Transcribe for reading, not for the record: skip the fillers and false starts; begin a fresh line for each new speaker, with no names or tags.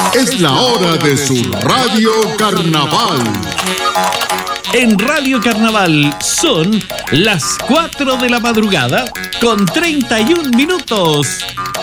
Es la hora de su Radio Carnaval.
En Radio Carnaval son las 4 de la madrugada con 31 minutos.